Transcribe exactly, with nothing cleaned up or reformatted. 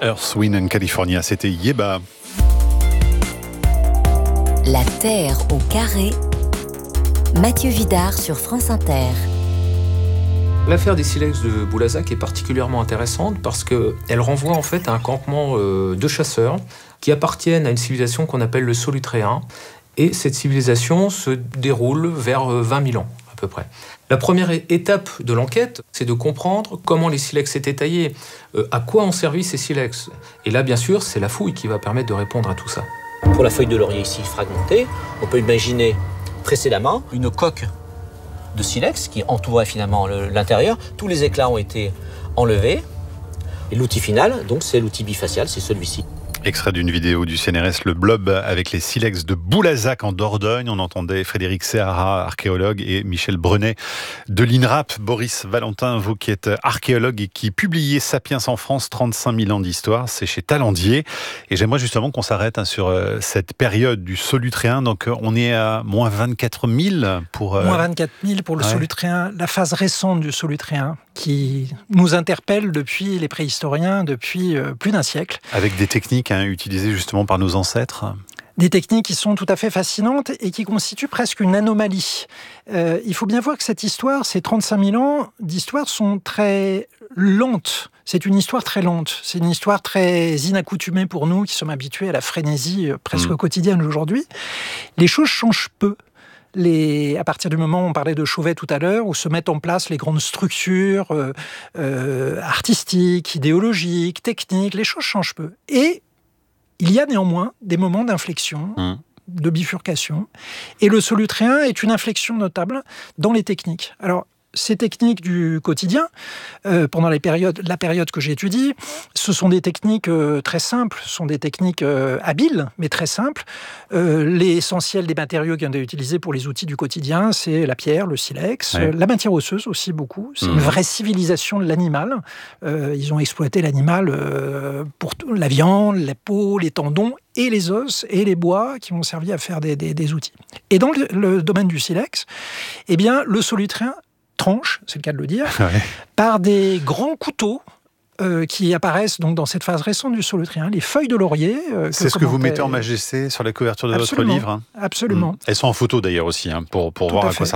Earth, Wind and California, c'était Yeba. La Terre au carré. Mathieu Vidard sur France Inter. L'affaire des silex de Boulazac est particulièrement intéressante parce qu'elle renvoie en fait à un campement de chasseurs qui appartiennent à une civilisation qu'on appelle le Solutréen. Et cette civilisation se déroule vers vingt mille ans à peu près. La première étape de l'enquête, c'est de comprendre comment les silex étaient taillés, euh, à quoi ont servi ces silex. Et là, bien sûr, c'est la fouille qui va permettre de répondre à tout ça. Pour la feuille de laurier ici fragmentée, on peut imaginer précédemment une coque de silex qui entourait finalement le, l'intérieur. Tous les éclats ont été enlevés. Et l'outil final, donc, c'est l'outil bifacial, c'est celui-ci. Extrait d'une vidéo du C N R S, le Blob, avec les silex de Boulazac en Dordogne. On entendait Frédéric Sehara, archéologue, et Michel Brenet de l'INRAP. Boris Valentin, vous qui êtes archéologue et qui publiez Sapiens en France, trente-cinq mille ans d'histoire, c'est chez Talandier. Et j'aimerais justement qu'on s'arrête hein, sur euh, cette période du Solutréen. Donc on est à moins vingt-quatre mille pour... Euh... Moins vingt-quatre mille pour le ouais. Solutréen, la phase récente du Solutréen, qui nous interpelle depuis les préhistoriens, depuis euh, plus d'un siècle. Avec des techniques hein, utilisées justement par nos ancêtres. Des techniques qui sont tout à fait fascinantes et qui constituent presque une anomalie. Euh, il faut bien voir que cette histoire, ces trente-cinq mille ans d'histoire sont très lentes. C'est une histoire très lente. C'est une histoire très inaccoutumée pour nous qui sommes habitués à la frénésie euh, presque mmh. quotidienne aujourd'hui. Les choses changent peu. Les, à partir du moment où on parlait de Chauvet tout à l'heure, où se mettent en place les grandes structures euh, euh, artistiques, idéologiques, techniques, les choses changent peu. Et il y a néanmoins des moments d'inflexion, mmh. de bifurcation. Et le Solutréen est une inflexion notable dans les techniques. Alors, ces techniques du quotidien, euh, pendant les périodes, la période que j'étudie, ce sont des techniques euh, très simples, ce sont des techniques euh, habiles, mais très simples. Euh, l'essentiel des matériaux qui ont été utilisés pour les outils du quotidien, c'est la pierre, le silex, ouais. euh, la matière osseuse aussi beaucoup. C'est mmh. une vraie civilisation de l'animal. Euh, ils ont exploité l'animal euh, pour tout, la viande, la peau, les tendons, et les os et les bois qui ont servi à faire des, des, des outils. Et dans le, le domaine du silex, eh bien, le Solutréen tranche, c'est le cas de le dire, ouais. par des grands couteaux euh, qui apparaissent donc dans cette phase récente du Solutréen, les feuilles de laurier. Euh, c'est ce que vous mettez en majesté sur la couverture de absolument, votre livre. Absolument. Mmh. Elles sont en photo d'ailleurs aussi, hein, pour, pour voir à quoi ça